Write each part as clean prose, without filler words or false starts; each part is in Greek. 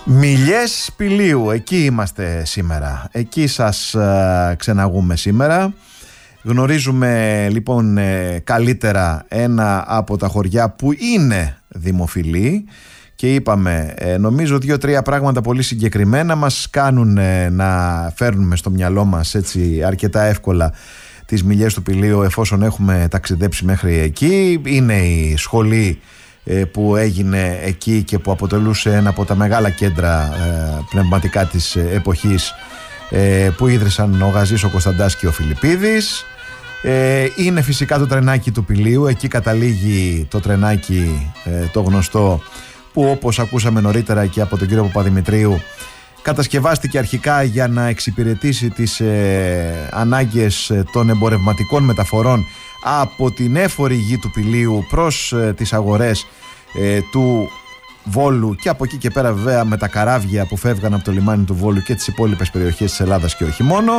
Μιλιές Πηλίου, εκεί είμαστε σήμερα. Εκεί σας ξεναγούμε σήμερα. Γνωρίζουμε λοιπόν καλύτερα ένα από τα χωριά που είναι δημοφιλή και είπαμε νομίζω 2-3 πράγματα πολύ συγκεκριμένα μας κάνουν να φέρνουμε στο μυαλό μας έτσι αρκετά εύκολα τις Μιλιές του Πηλίου εφόσον έχουμε ταξιδέψει μέχρι εκεί. Είναι η σχολή που έγινε εκεί και που αποτελούσε ένα από τα μεγάλα κέντρα πνευματικά της εποχής που ίδρυσαν ο Γαζής, ο Κωνσταντάς και ο Φιλιππίδης. Είναι φυσικά το τρενάκι του Πηλίου. Εκεί καταλήγει το τρενάκι το γνωστό που, όπως ακούσαμε νωρίτερα και από τον κύριο Παπαδημητρίου, κατασκευάστηκε αρχικά για να εξυπηρετήσει τις ανάγκες των εμπορευματικών μεταφορών από την έφορη γη του Πηλίου προς τις αγορές του Βόλου και από εκεί και πέρα βέβαια με τα καράβια που φεύγαν από το λιμάνι του Βόλου και τις υπόλοιπες περιοχές της Ελλάδας και όχι μόνο.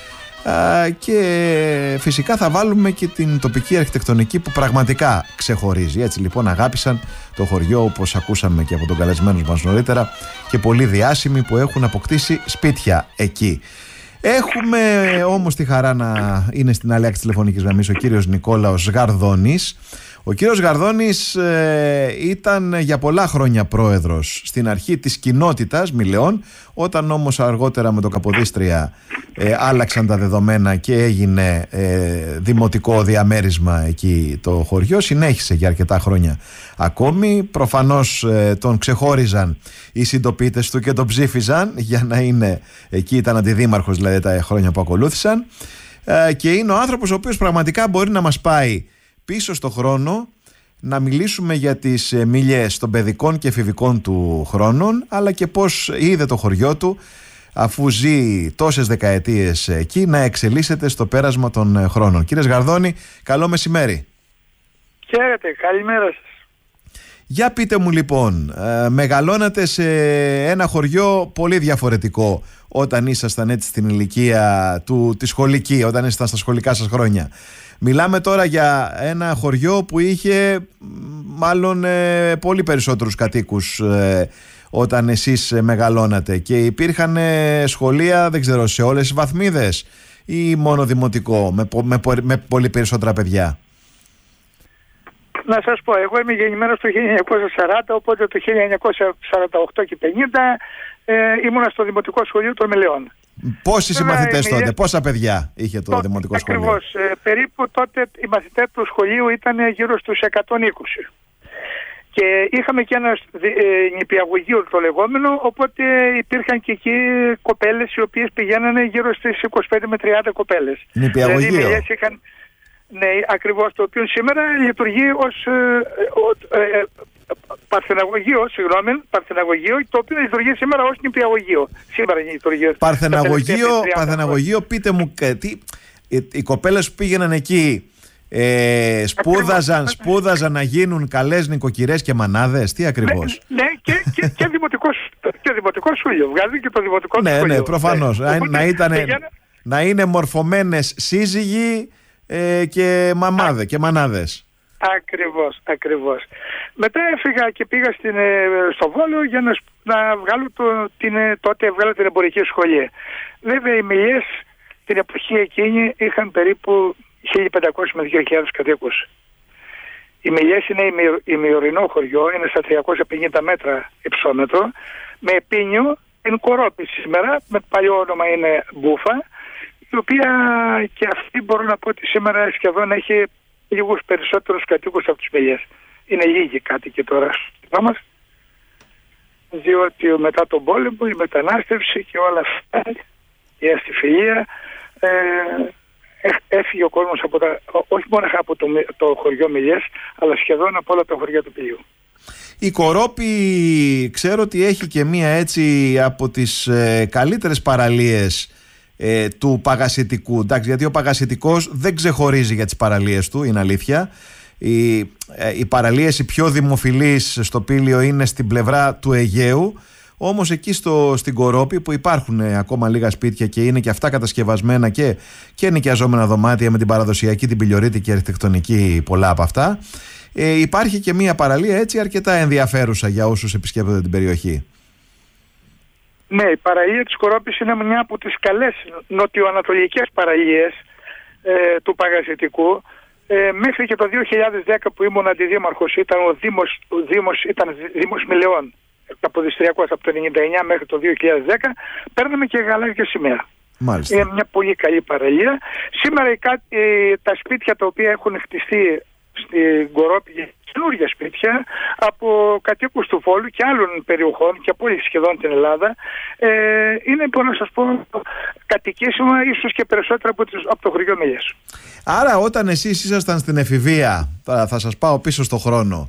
Και φυσικά θα βάλουμε και την τοπική αρχιτεκτονική που πραγματικά ξεχωρίζει. Έτσι λοιπόν αγάπησαν το χωριό, όπως ακούσαμε και από τον καλεσμένο μας νωρίτερα, και πολύ διάσημοι που έχουν αποκτήσει σπίτια εκεί. Έχουμε όμως τη χαρά να είναι στην άλλη άκρη της τηλεφωνικής γραμμής ο κύριος Νικόλαος Γαρδώνης. Ο κύριος Γαρδώνης ήταν για πολλά χρόνια πρόεδρος στην αρχή της κοινότητας Μιλεών. Όταν όμως αργότερα με το Καποδίστρια άλλαξαν τα δεδομένα και έγινε δημοτικό διαμέρισμα εκεί το χωριό, συνέχισε για αρκετά χρόνια ακόμη. Προφανώς τον ξεχώριζαν οι συντοπίτες του και τον ψήφιζαν για να είναι εκεί, ήταν αντιδήμαρχος δηλαδή τα χρόνια που ακολούθησαν, και είναι ο άνθρωπος ο οποίος πραγματικά μπορεί να μας πάει πίσω στο χρόνο, να μιλήσουμε για τις Μιλιές των παιδικών και εφηβικών του χρόνων, αλλά και πώς είδε το χωριό του, αφού ζει τόσες δεκαετίες εκεί, να εξελίσσεται στο πέρασμα των χρόνων. Κύριε Γαρδώνη, καλό μεσημέρι. Χαίρετε, καλημέρα σας. Για πείτε μου λοιπόν, μεγαλώνατε σε ένα χωριό πολύ διαφορετικό όταν ήσασταν έτσι στην ηλικία τη σχολική, όταν ήσασταν στα σχολικά σας χρόνια. Μιλάμε τώρα για ένα χωριό που είχε μάλλον πολύ περισσότερους κατοίκους όταν εσείς μεγαλώνατε, και υπήρχαν σχολεία, δεν ξέρω, σε όλες τις βαθμίδες ή μόνο δημοτικό με πολύ περισσότερα παιδιά? Να σας πω, εγώ είμαι γεννημένος το 1940, οπότε το 1948 και 50 ήμουνα στο Δημοτικό Σχολείο των Μιλεών. Πόσοι συμμαθητές τότε, πόσα παιδιά είχε το Δημοτικό Σχολείο? Ακριβώς, περίπου τότε οι μαθητές του σχολείου ήταν γύρω στους 120. Και είχαμε και ένα νηπιαγωγείο το λεγόμενο, οπότε υπήρχαν και εκεί κοπέλες οι οποίες πηγαίνανε γύρω στις 25 με 30 κοπέλες. Νηπιαγωγείο. Δηλαδή, ναι, ακριβώς, το οποίο σήμερα λειτουργεί ως παρθεναγωγείο, το οποίο λειτουργεί σήμερα ως νηπιαγωγείο. Σήμερα λειτουργεί. Παρθεναγωγείο, πείτε μου, οι κοπέλες που πήγαιναν εκεί σπούδαζαν να γίνουν καλές νοικοκυρές και μανάδες, τι ακριβώς? Ναι, και δημοτικό σχολείο. Βγάζει και το δημοτικό σχολείο. Ναι, προφανώς. Να είναι μορφωμένες σύζυγοι και μανάδες. Ακριβώς. Μετά έφυγα και πήγα στο Βόλο για να βγάλω τότε έβγαλα την εμπορική σχολή. Βέβαια οι Μιλιές την εποχή εκείνη είχαν περίπου 1.500 με 2.000 κατοίκους. Οι Μιλιές είναι ημιορεινό χωριό, είναι στα 350 μέτρα υψόμετρο, με επίνιο την Κορόπη σήμερα, με παλιό όνομα είναι Μπούφα, η οποία και αυτή μπορώ να πω ότι σήμερα σχεδόν έχει λίγους περισσότερους κατοίκους από τους Μιλιές. Είναι λίγοι κάτοικοι τώρα στο μας, διότι μετά τον πόλεμο, η μετανάστευση και όλα αυτά, η αστιφιλία, έφυγε ο κόσμος όχι μόνο από το χωριό Μιλιές, αλλά σχεδόν από όλα τα χωριά του Πηλίου. Η Κορόπη ξέρω ότι έχει και μία έτσι από τις καλύτερες παραλίες του Παγασιτικού. Εντάξει, γιατί ο Παγασιτικός δεν ξεχωρίζει για τις παραλίες του, είναι αλήθεια. Οι παραλίες οι πιο δημοφιλείς στο Πήλιο είναι στην πλευρά του Αιγαίου. Όμως εκεί στην Κορόπη, που υπάρχουν ακόμα λίγα σπίτια και είναι και αυτά κατασκευασμένα και νοικιαζόμενα δωμάτια με την παραδοσιακή, την πηλιορίτικη αρχιτεκτονική, πολλά από αυτά, υπάρχει και μία παραλία έτσι αρκετά ενδιαφέρουσα για όσους επισκέπτονται την περιοχή. Ναι, η παραλία της Κορόπης είναι μια από τις καλές νοτιοανατολικές παραλίες του Παγαζιτικού. Μέχρι και το 2010 που ήμουν αντιδήμαρχος, ήταν ο Δήμος Μηλεών, Καποδιστριακός, από το 1999 μέχρι το 2010, παίρναμε και γαλάζια σημαία. Μάλιστα. Είναι μια πολύ καλή παραλία. Σήμερα τα σπίτια τα οποία έχουν χτιστεί στην Κορόπη, καινούργια σπίτια από κατοίκους του Βόλου και άλλων περιοχών και από όλη σχεδόν την Ελλάδα, είναι, μπορώ να σας πω, κατοικήσιμα ίσως και περισσότερα από το χωριό Μήλιας. Άρα όταν εσείς ήσασταν στην εφηβεία, θα σας πάω πίσω στο χρόνο,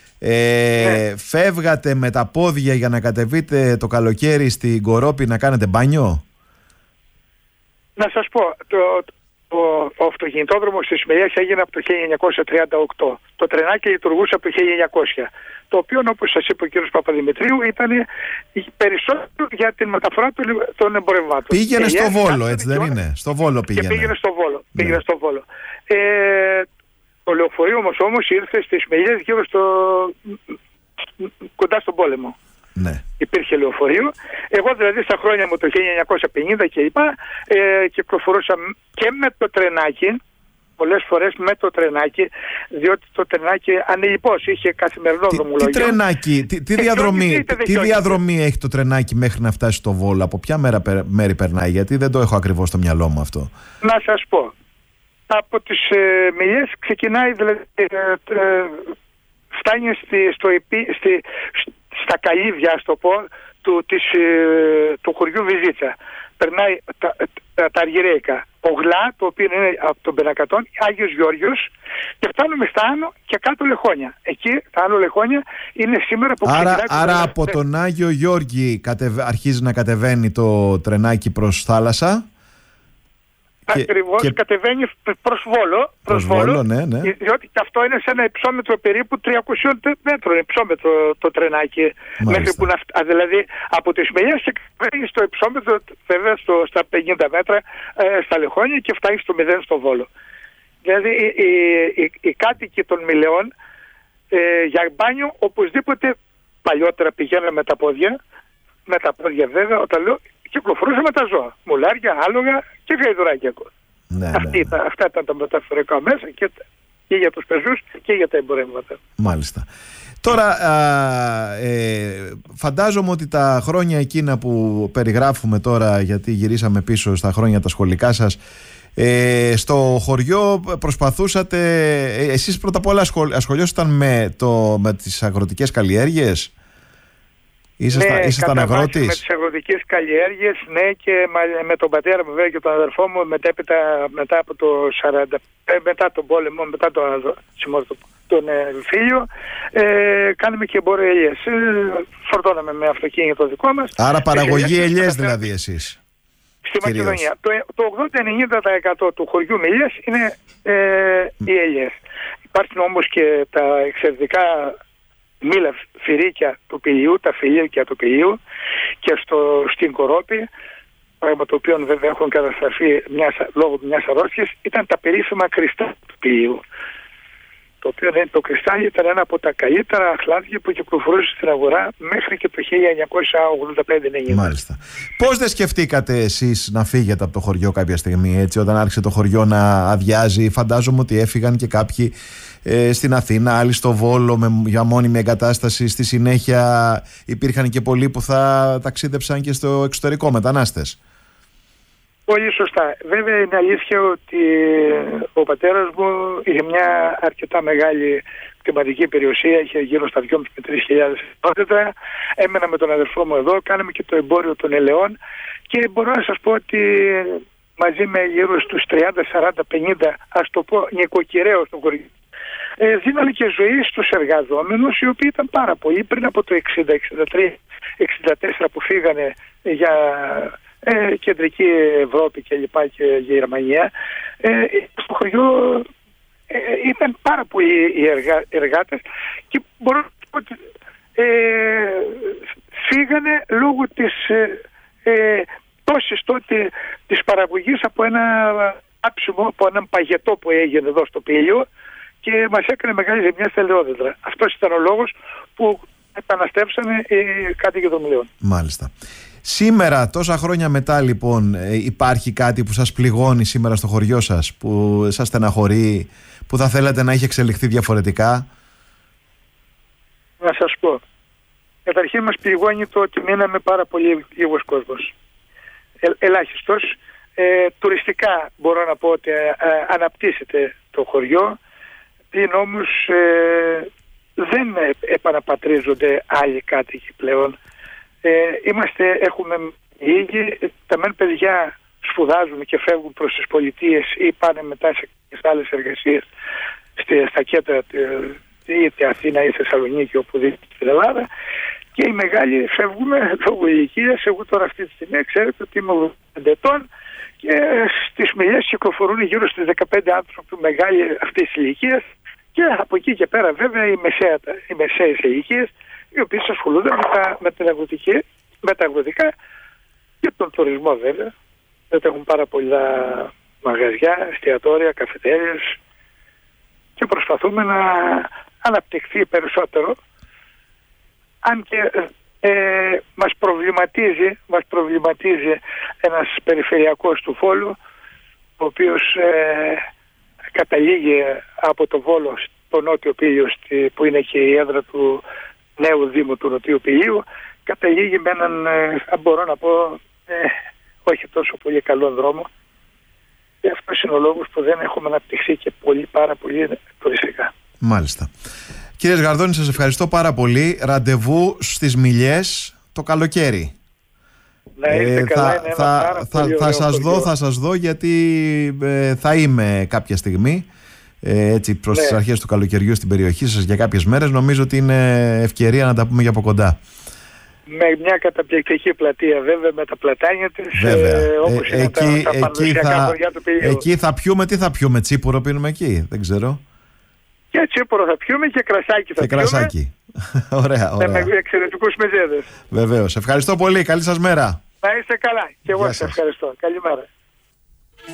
φεύγατε με τα πόδια για να κατεβείτε το καλοκαίρι στην Κορόπη να κάνετε μπάνιο? Να σας πω, ο αυτοκινητόδρομος της Μηλιάς έγινε από το 1938. Το τρενάκι λειτουργούσε από το 1900. Το οποίο, όπως σας είπε ο κ. Παπαδημητρίου, ήταν περισσότερο για την μεταφορά των εμπορευμάτων. Πήγαινε στο Βόλο, έτσι δεν είναι? Στο Βόλο πήγαινε. Και πήγαινε στο Βόλο. Ναι. Πήγαινε στο Βόλο. Το λεωφορείο όμως ήρθε στις Μηλιές γύρω κοντά στον πόλεμο. Ναι. Υπήρχε λεωφορείο. Εγώ δηλαδή στα χρόνια μου το 1950 και λοιπά κυκλοφορούσα και με το τρενάκι, πολλές φορές με το τρενάκι, διότι το τρενάκι ανελιπώς είχε καθημερινό δρομολόγιο. Τι τρενάκι, τι διαδρομή έχει το τρενάκι μέχρι να φτάσει στο Βόλο? Από ποια μέρη περνάει? Γιατί δεν το έχω ακριβώς στο μυαλό μου αυτό. Να σας πω. Από τις Μηλιές ξεκινάει, δηλαδή φτάνει στα καλύβια, ας το πω, του χωριού Βυζίτσα. Περνάει τα Αργυρέικα, Πογλά, το οποίο είναι από τον Πενακατών, Άγιος Γιώργιος, και φτάνουμε στα Άνω και κάτω Λεχόνια. Εκεί τα Άνω Λεχόνια είναι σήμερα που ξεκινάει. Άρα από τον Άγιο Γιώργη αρχίζει να κατεβαίνει το τρενάκι προς θάλασσα. Ακριβώς, κατεβαίνει προς Βόλο, ναι. Διότι και αυτό είναι σε ένα υψόμετρο περίπου 300 μέτρων υψόμετρο το τρενάκι. Μέχρι που δηλαδή από τις Μηλιές και κατεβαίνει στο υψόμετρο, βέβαια στα 50 μέτρα στα Λεχόνια, και φτάνει στο 0 στο Βόλο. Δηλαδή οι κάτοικοι των Μηλεών για μπάνιο οπωσδήποτε παλιότερα πηγαίνουν με τα πόδια βέβαια, όταν λέω, κυκλοφορούσαμε με τα ζώα. Μουλάρια, άλογα και γαϊδουράκια. Ναι. Αυτά ήταν τα μεταφορικά μέσα και για τους πεζούς και για τα εμπορεύματα. Μάλιστα. Τώρα φαντάζομαι ότι τα χρόνια εκείνα που περιγράφουμε τώρα, γιατί γυρίσαμε πίσω στα χρόνια τα σχολικά σας, στο χωριό προσπαθούσατε, εσείς πρώτα απ' όλα ασχολιόσασταν με τις αγροτικές καλλιέργειες? Ήσασταν αγρότης? Με τις αγροτικές καλλιέργειες, ναι, και με τον πατέρα μου βέβαια και τον αδερφό μου μετά από το 40, μετά τον πόλεμο, μετά τον φίλιο, κάναμε και εμπόριο ελιές. Φορτώναμε με αυτοκίνητο δικό μας. Άρα παραγωγή ελιές δηλαδή εσείς? Στη Μακεδονία. Το 80-90% του χωριού Μηλιές είναι οι ελιές. Υπάρχουν όμως και τα εξαιρετικά μήλα φυρίκια του Πηλίου, τα φιλίκια του Πηλίου, και στην Κορόπη, πράγμα το οποίο βέβαια έχουν καταστραφεί λόγω μιας αρρώστιας, ήταν τα περίφημα κρυστάλλια του Πηλίου. Το οποίο το κρυστάλλι ήταν ένα από τα καλύτερα αχλάδια που κυκλοφορούσε στην αγορά μέχρι και το 1985-90. Μάλιστα. Πώς δεν σκεφτήκατε εσείς να φύγετε από το χωριό κάποια στιγμή, έτσι, όταν άρχισε το χωριό να αδειάζει? Φαντάζομαι ότι έφυγαν και κάποιοι στην Αθήνα, άλλοι στο Βόλο για μόνιμη εγκατάσταση. Στη συνέχεια υπήρχαν και πολλοί που θα ταξίδεψαν και στο εξωτερικό, μετανάστες. Πολύ σωστά. Βέβαια είναι αλήθεια ότι ο πατέρας μου είχε μια αρκετά μεγάλη κτηματική περιουσία, είχε γύρω στα 2.500 με 3.000 εκατομμύρια. Έμενα με τον αδερφό μου εδώ, κάναμε και το εμπόριο των ελαιών, και μπορώ να σας πω ότι μαζί με γύρω στους 30, 40, 50, ας το πω, νοικοκυρέους στο χωριό, δίνανε και ζωή στους εργαζόμενους, οι οποίοι ήταν πάρα πολλοί πριν από το 60, 63, 64 που φύγανε για κεντρική Ευρώπη και λοιπά και Γερμανία. Στο χωριό ήταν πάρα πολλοί οι εργάτες, και μπορώ να πω ότι φύγανε λόγω της τόσης τότε της παραγωγής από ένα άψιμο, από έναν παγετό που έγινε εδώ στο Πήλιο, και μας έκανε μεγάλη ζημιά στα ελαιόδεντρα. Αυτός ήταν ο λόγος που επαναστρέψανε οι κάτοικοι των Μηλίων. Μάλιστα. Σήμερα, τόσα χρόνια μετά, λοιπόν, υπάρχει κάτι που σας πληγώνει σήμερα στο χωριό σας, που σας στεναχωρεί, που θα θέλατε να είχε εξελιχθεί διαφορετικά? Να σας πω. Καταρχήν μας πληγώνει το ότι μείναμε πάρα πολύ λίγος κόσμος. Ελάχιστος. Τουριστικά μπορώ να πω ότι αναπτύσσεται το χωριό, πλην όμως δεν επαναπατρίζονται άλλοι κάτοικοι πλέον. Έχουμε λίγοι, τα μεν παιδιά σπουδάζουν και φεύγουν προς τις πολιτείες ή πάνε μετά σε άλλες εργασίες στα κέντρα, είτε Αθήνα ή Θεσσαλονίκη, οπουδήποτε στην Ελλάδα, και οι μεγάλοι φεύγουμε λόγω ηλικίας. Εγώ τώρα αυτή τη στιγμή ξέρετε ότι είμαι 85 ετών και στις Μηλιές κυκλοφορούν γύρω στις 15 άνθρωποι μεγάλοι αυτής της ηλικίας, και από εκεί και πέρα βέβαια οι μεσαίες ηλικίες, οι οποίες ασχολούνται με τα αγροτικά και τον τουρισμό βέβαια. Δεν έχουν πάρα πολλά μαγαζιά, εστιατόρια, καφετέριες, και προσπαθούμε να αναπτυχθεί περισσότερο, αν και μας προβληματίζει ένας περιφερειακός του Βόλου, ο οποίος καταλήγει από το Βόλο στο Νότιο Πήλιο, που είναι και η έδρα του νέου Δήμου του Νοτιού Πηλίου, καταλήγει με έναν, μπορώ να πω, όχι τόσο πολύ καλό δρόμο, και αυτός είναι ο λόγος που δεν έχουμε αναπτυχθεί και πάρα πολύ τουριστικά. Μάλιστα. Κύριε Σγαρδόνη, σας ευχαριστώ πάρα πολύ. Ραντεβού στις Μηλιές το καλοκαίρι. Θα σας δω γιατί θα είμαι κάποια στιγμή έτσι προς τις αρχές του καλοκαιριού στην περιοχή σας για κάποιες μέρες. Νομίζω ότι είναι ευκαιρία να τα πούμε για από κοντά. Με μια καταπληκτική πλατεία βέβαια, με τα πλατάνια της, όπως είναι τα παραδοσιακά χωριά του Πηλίου. Εκεί θα πιούμε, τι θα πιούμε, τσίπουρο πίνουμε εκεί, δεν ξέρω. Και τσίπουρο θα πιούμε και κρασάκι θα πιούμε. Κρασάκι. Ωραία. Με εξαιρετικούς μεζέδες. Βεβαίως. Ευχαριστώ πολύ. Καλή σας μέρα. Να είστε καλά. Και εγώ σας ευχαριστώ. Καλημέρα.